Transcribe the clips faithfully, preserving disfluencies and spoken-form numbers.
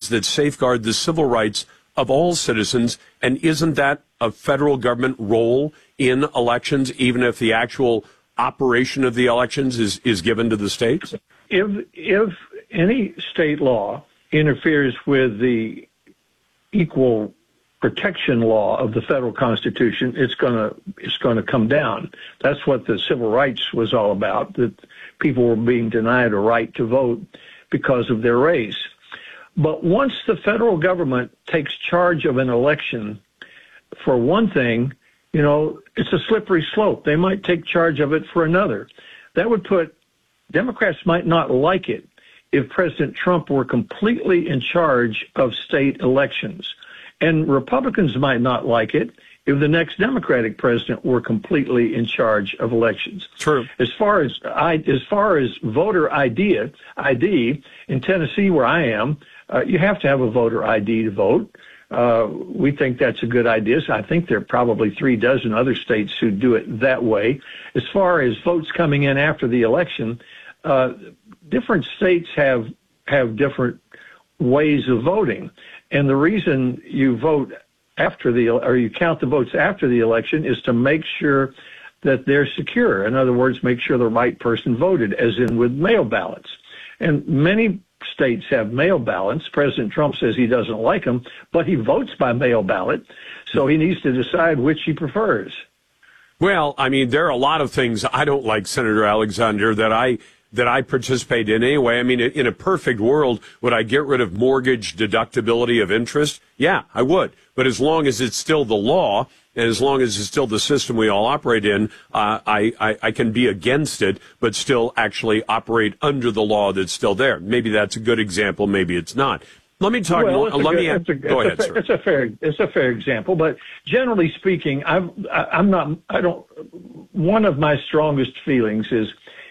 that safeguard the civil rights of all citizens. And isn't that a federal government role in elections, even if the actual operation of the elections is, is given to the states? If, if any state law interferes with the equal protection law of the federal Constitution, it's going to it's going to come down. That's what the civil rights was all about, that people were being denied a right to vote because of their race. But once the federal government takes charge of an election, for one thing, you know, it's a slippery slope. They might take charge of it for another. That would put, Democrats might not like it if President Trump were completely in charge of state elections. And Republicans might not like it if the next Democratic president were completely in charge of elections. True. As far as I, as far as voter I D, I D in Tennessee, where I am, uh, you have to have a voter I D to vote. Uh, we think that's a good idea. So I think there are probably three dozen other states who do it that way. As far as votes coming in after the election, uh, different states have have different ways of voting. And the reason you vote after the, or you count the votes after the election, is to make sure that they're secure. In other words, make sure the right person voted, as in with mail ballots. And many states have mail ballots. President Trump says he doesn't like them, but he votes by mail ballot, so he needs to decide which he prefers. Well, I mean, there are a lot of things I don't like, Senator Alexander, that I that I participate in anyway. I mean, in a perfect world, would I get rid of mortgage deductibility of interest? Yeah, I would. But as long as it's still the law, and as long as it's still the system we all operate in, uh, I, I, I can be against it, but still actually operate under the law that's still there. Maybe that's a good example. Maybe it's not. Let me talk. Well, Let good, me. It's a, go it's ahead, a, sir. It's a fair. It's a fair example, but generally speaking, I've, I, I'm not. I don't. One of my strongest feelings is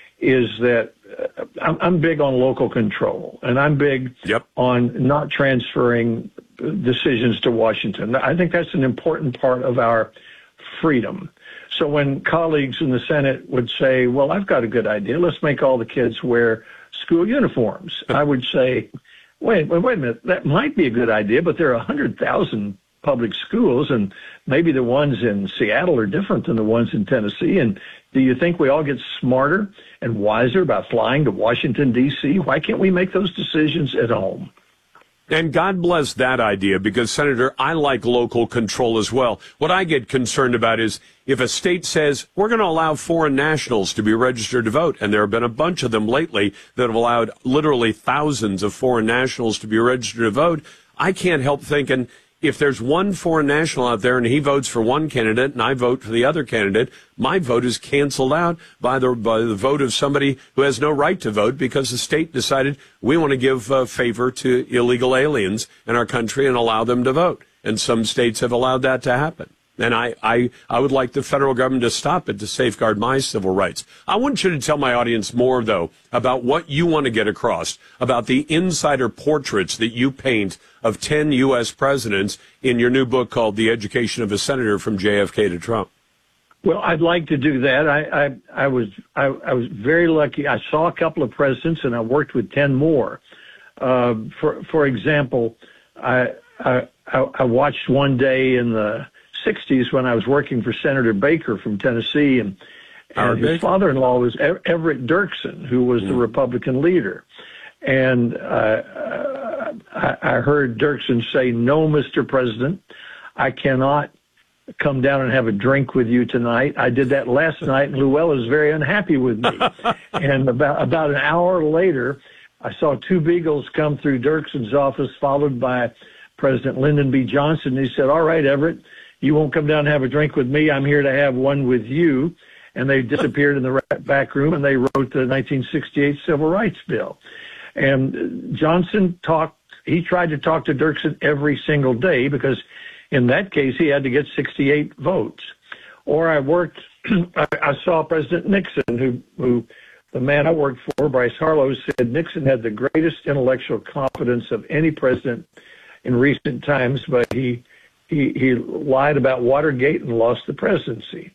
is that uh, I'm, I'm big on local control, and I'm big yep. on not transferring decisions to Washington. I think that's an important part of our freedom. So when colleagues in the Senate would say, "Well, I've got a good idea. Let's make all the kids wear school uniforms," I would say, Wait, wait, wait a minute. That might be a good idea, but there are one hundred thousand public schools, and maybe the ones in Seattle are different than the ones in Tennessee. And do you think we all get smarter and wiser by flying to Washington, D C? Why can't we make those decisions at home? And God bless that idea, because, Senator, I like local control as well. What I get concerned about is if a state says, we're going to allow foreign nationals to be registered to vote, and there have been a bunch of them lately that have allowed literally thousands of foreign nationals to be registered to vote, I can't help thinking, if there's one foreign national out there and he votes for one candidate and I vote for the other candidate, my vote is canceled out by the by the vote of somebody who has no right to vote, because the state decided we want to give a favor to illegal aliens in our country and allow them to vote. And some states have allowed that to happen. And I, I, I would like the federal government to stop it to safeguard my civil rights. I want you to tell my audience more, though, about what you want to get across, about the insider portraits that you paint of ten U S presidents in your new book called The Education of a Senator, From J F K to Trump. Well, I'd like to do that. I, I, I was I, I was very lucky. I saw a couple of presidents, and I worked with ten more. Uh, for for example, I, I I watched one day in the sixties when I was working for Senator Baker from Tennessee, and, and his father-in-law was Everett Dirksen, who was mm. the Republican leader. And uh, I, I heard Dirksen say, "No, Mister President, I cannot come down and have a drink with you tonight. I did that last night, and Llewellyn is very unhappy with me." And about about an hour later, I saw two beagles come through Dirksen's office, followed by President Lyndon B. Johnson. He said, "All right, Everett, you won't come down and have a drink with me. I'm here to have one with you." And they disappeared in the back room, and they wrote the nineteen sixty-eight Civil Rights Bill. And Johnson talked, he tried to talk to Dirksen every single day, because in that case, he had to get sixty-eight votes. Or I worked, I saw President Nixon, who, who the man I worked for, Bryce Harlow, said Nixon had the greatest intellectual competence of any president in recent times, but he He, he lied about Watergate and lost the presidency.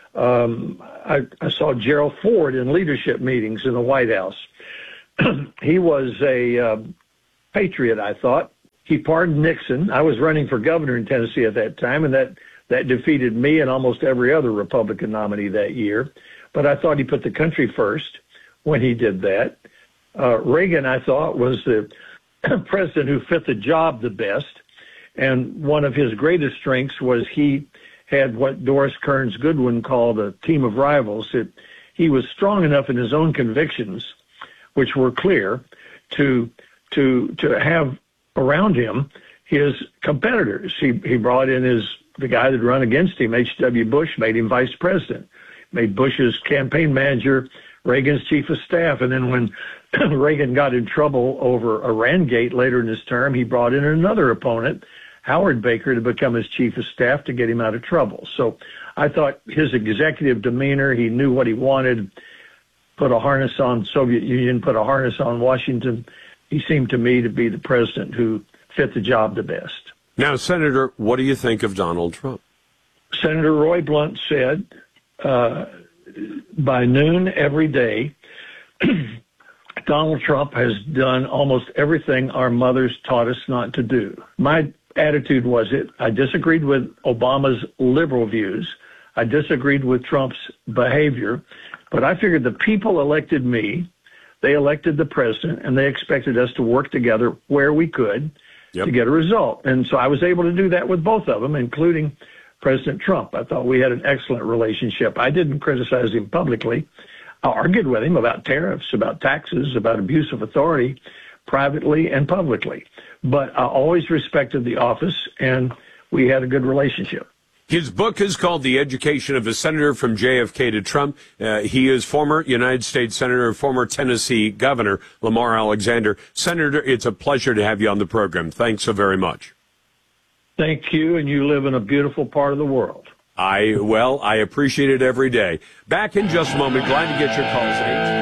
Um, I, I saw Gerald Ford in leadership meetings in the White House. He was a uh, patriot, I thought, he pardoned Nixon. I was running for governor in Tennessee at that time, and that, that defeated me and almost every other Republican nominee that year. But I thought he put the country first when he did that. Uh, Reagan, I thought, was the president who fit the job the best. And one of his greatest strengths was he had what Doris Kearns Goodwin called a team of rivals. It, he was strong enough in his own convictions, which were clear, to to to have around him his competitors. He he brought in his the guy that run against him, H W Bush, made him vice president, made Bush's campaign manager, Reagan's chief of staff. And then when Reagan got in trouble over Irangate later in his term, he brought in another opponent, Howard Baker, to become his chief of staff to get him out of trouble. So I thought his executive demeanor, he knew what he wanted, put a harness on Soviet Union, put a harness on Washington. He seemed to me to be the president who fit the job the best. Now, Senator, what do you think of Donald Trump? Senator Roy Blunt said, uh, by noon every day, Donald Trump has done almost everything our mothers taught us not to do. My attitude was it. I disagreed with Obama's liberal views. I disagreed with Trump's behavior, but I figured the people elected me, they elected the president, and they expected us to work together where we could yep. to get a result. And so I was able to do that with both of them, including President Trump. I thought we had an excellent relationship. I didn't criticize him publicly. I argued with him about tariffs, about taxes, about abuse of authority, privately and publicly. But I always respected the office, and we had a good relationship. His book is called The Education of a Senator from J F K to Trump. Uh, he is former United States Senator, former Tennessee Governor Lamar Alexander. Senator, it's a pleasure to have you on the program. Thanks so very much. Thank you, and you live in a beautiful part of the world. I, well, I appreciate it every day. Back in just a moment. Glad to get your calls, eight